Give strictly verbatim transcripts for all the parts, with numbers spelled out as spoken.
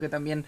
que también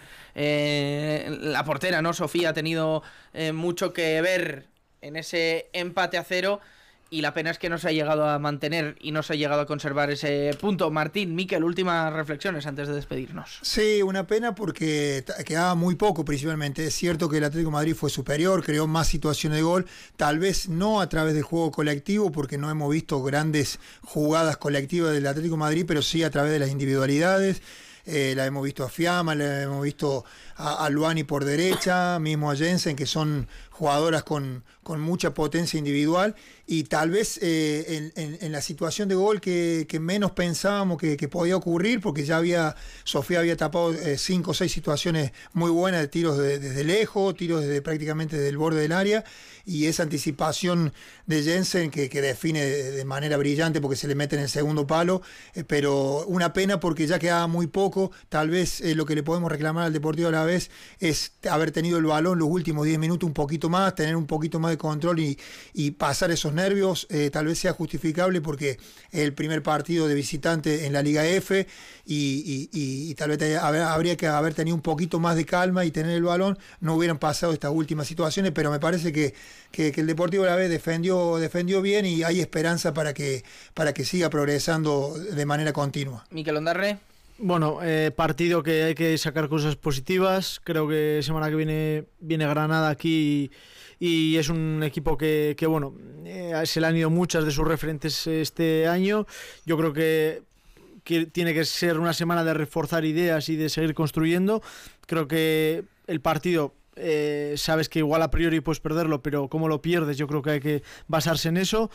eh, la portera, ¿no? Sofía ha tenido eh, mucho que ver en ese empate a cero y la pena es que no se ha llegado a mantener y no se ha llegado a conservar ese punto. Martín, Miquel, últimas reflexiones antes de despedirnos. Sí, una pena porque quedaba muy poco principalmente. Es cierto que el Atlético de Madrid fue superior, creó más situaciones de gol, tal vez no a través del juego colectivo porque no hemos visto grandes jugadas colectivas del Atlético de Madrid, pero sí a través de las individualidades. Eh, la hemos visto a Fiamma, la hemos visto a, a Luani por derecha, mismo a Jensen, que son jugadoras con, con mucha potencia individual, y tal vez eh, en, en, en la situación de gol que, que menos pensábamos que, que podía ocurrir, porque ya había, Sofía había tapado eh, cinco o seis situaciones muy buenas de tiros de, desde lejos, tiros desde prácticamente del borde del área, y esa anticipación de Jensen que, que define de, de manera brillante porque se le mete en el segundo palo, eh, pero una pena porque ya quedaba muy poco. Tal vez eh, lo que le podemos reclamar al Deportivo Alavés es haber tenido el balón los últimos diez minutos un poquito más, tener un poquito más de control y, y pasar esos nervios. Eh, tal vez sea justificable porque es el primer partido de visitante en la Liga F y, y, y, y tal vez te, habría que haber tenido un poquito más de calma y tener el balón, no hubieran pasado estas últimas situaciones, pero me parece que, que, que el Deportivo Alavés defendió, defendió bien y hay esperanza para que, para que siga progresando de manera continua. Miquel Ondarre. Bueno, eh, partido que hay que sacar cosas positivas. Creo que semana que viene viene Granada aquí y, y es un equipo que, que bueno, eh, se le han ido muchas de sus referentes este año. Yo creo que, que tiene que ser una semana de reforzar ideas y de seguir construyendo. Creo que el partido, eh, sabes que igual a priori puedes perderlo, pero como lo pierdes, yo creo que hay que basarse en eso.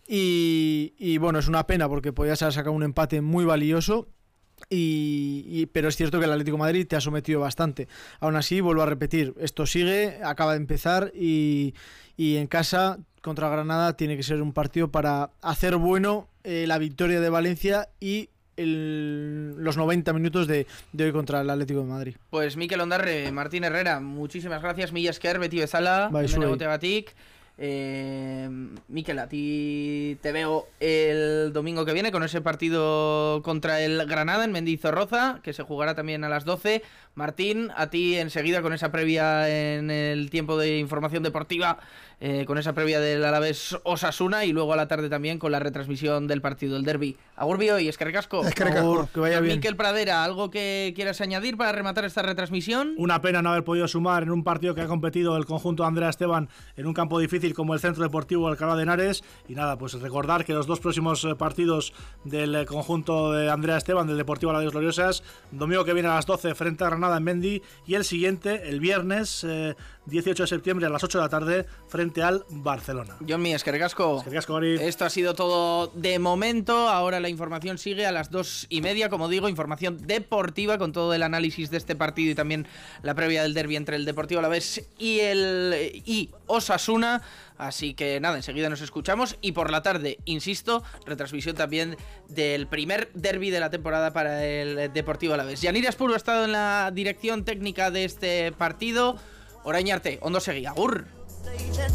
Y, y bueno, es una pena porque podías haber sacado un empate muy valioso. Y, y, pero es cierto que el Atlético de Madrid te ha sometido bastante. Aún así, vuelvo a repetir, esto sigue, acaba de empezar y, y en casa contra Granada tiene que ser un partido para hacer bueno eh, la victoria de Valencia y el, los noventa minutos de, de hoy contra el Atlético de Madrid. Pues Miquel Ondarre, Martín Herrera, muchísimas gracias. Mila esker, Beti Bezala, Menegotegatik. Eh, Miquel, a ti te veo el domingo que viene con ese partido contra el Granada en Mendizorroza, que se jugará también a las doce. Martín, a ti enseguida con esa previa en el tiempo de información deportiva, eh, con esa previa del Alavés Osasuna, y luego a la tarde también con la retransmisión del partido, el derbi. Agurbio y Eskerrik asko. Eskerrik asko. Que vaya bien. Miquel Pradera, ¿algo que quieras añadir para rematar esta retransmisión? Una pena no haber podido sumar en un partido que ha competido el conjunto de Andrea Esteban en un campo difícil como el Centro Deportivo Alcalá de Henares. Y nada, pues recordar que los dos próximos partidos del conjunto de Andrea Esteban, del Deportivo Alavés Gloriosas, domingo que viene a las doce frente a Granada en Mendy, y el siguiente, el viernes eh, dieciocho de septiembre a las ocho de la tarde frente al Barcelona. John Mi, Eskerrik asko. Eskerrik asko, Gori. Esto ha sido todo de momento. Ahora la información sigue a las dos y media, como digo, información deportiva con todo el análisis de este partido y también la previa del derbi entre el Deportivo Alavés y el y Osasuna. Así que nada, enseguida nos escuchamos y por la tarde, insisto, retransmisión también del primer derbi de la temporada para el Deportivo Alavés. Yanira Espuro ha estado en la dirección técnica de este partido. Orain arte, ondo segi, agur.